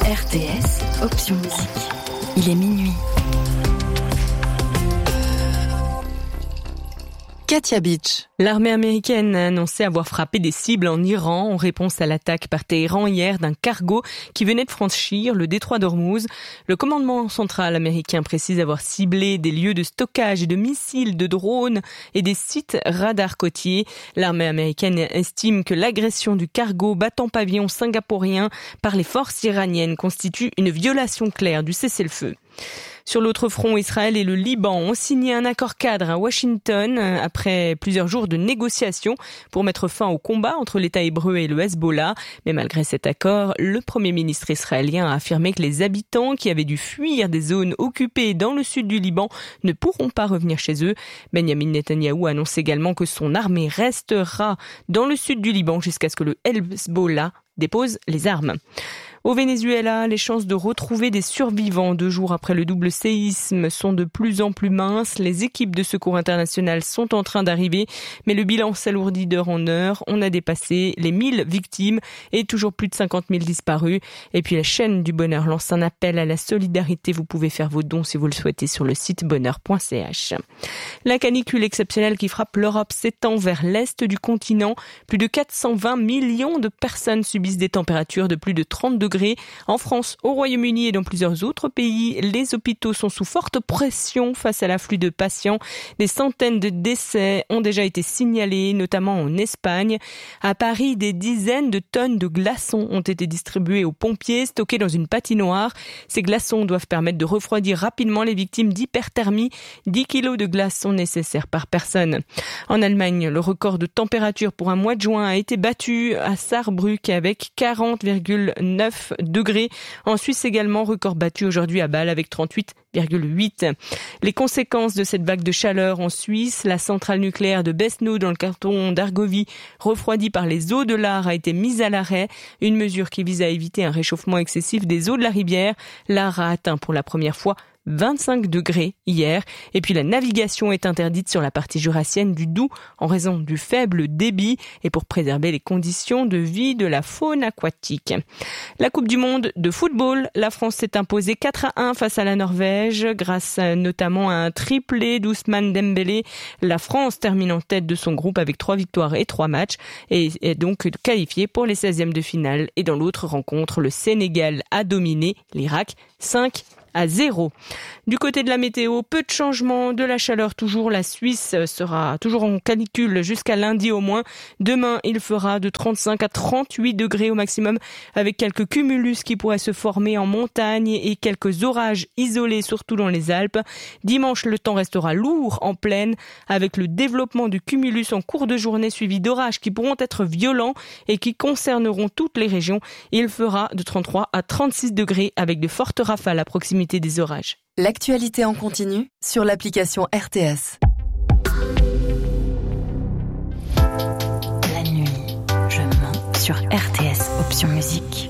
RTS, option musique. Il est minuit. Katia Beach. L'armée américaine a annoncé avoir frappé des cibles en Iran en réponse à l'attaque par Téhéran hier d'un cargo qui venait de franchir le détroit d'Ormuz. Le commandement central américain précise avoir ciblé des lieux de stockage de missiles, de drones et des sites radars côtiers. L'armée américaine estime que l'agression du cargo battant pavillon singapourien par les forces iraniennes constitue une violation claire du cessez-le-feu. Sur l'autre front, Israël et le Liban ont signé un accord cadre à Washington après plusieurs jours de négociations pour mettre fin au combat entre l'État hébreu et le Hezbollah. Mais malgré cet accord, le Premier ministre israélien a affirmé que les habitants qui avaient dû fuir des zones occupées dans le sud du Liban ne pourront pas revenir chez eux. Benjamin Netanyahou annonce également que son armée restera dans le sud du Liban jusqu'à ce que le Hezbollah dépose les armes. Au Venezuela, les chances de retrouver des survivants 2 jours après le double séisme sont de plus en plus minces. Les équipes de secours internationales sont en train d'arriver, mais le bilan s'alourdit d'heure en heure. On a dépassé les 1000 victimes et toujours plus de 50 000 disparus. Et puis la chaîne du bonheur lance un appel à la solidarité. Vous pouvez faire vos dons si vous le souhaitez sur le site bonheur.ch. La canicule exceptionnelle qui frappe l'Europe s'étend vers l'est du continent. Plus de 420 millions de personnes subissent des températures de plus de 30 degrés. En France, au Royaume-Uni et dans plusieurs autres pays, les hôpitaux sont sous forte pression face à l'afflux de patients. Des centaines de décès ont déjà été signalés, notamment en Espagne. À Paris, des dizaines de tonnes de glaçons ont été distribués aux pompiers, stockés dans une patinoire. Ces glaçons doivent permettre de refroidir rapidement les victimes d'hyperthermie. 10 kilos de glace sont nécessaires par personne. En Allemagne, le record de température pour un mois de juin a été battu à Saarbrück avec 40,9 degrés. En Suisse également, record battu aujourd'hui à Bâle avec 38,8. Les conséquences de cette vague de chaleur en Suisse, la centrale nucléaire de Besno dans le canton d'Argovie, refroidie par les eaux de l'Ar, a été mise à l'arrêt. Une mesure qui vise à éviter un réchauffement excessif des eaux de la rivière. L'Ar a atteint pour la première fois 25 degrés hier. Et puis la navigation est interdite sur la partie jurassienne du Doubs en raison du faible débit et pour préserver les conditions de vie de la faune aquatique. La Coupe du Monde de football, la France s'est imposée 4-1 face à la Norvège grâce notamment à un triplé d'Ousmane Dembélé. La France termine en tête de son groupe avec 3 victoires et 3 matchs et est donc qualifiée pour les 16e de finale. Et dans l'autre rencontre, le Sénégal a dominé l'Irak 5-0. Du côté de la météo, peu de changements, de la chaleur toujours. La Suisse sera toujours en canicule jusqu'à lundi au moins. Demain, il fera de 35 à 38 degrés au maximum avec quelques cumulus qui pourraient se former en montagne et quelques orages isolés, surtout dans les Alpes. Dimanche, le temps restera lourd en plaine avec le développement du cumulus en cours de journée suivi d'orages qui pourront être violents et qui concerneront toutes les régions. Il fera de 33 à 36 degrés avec de fortes rafales à proximité des orages. L'actualité en continu sur l'application RTS. La nuit, je mens sur RTS, option musique.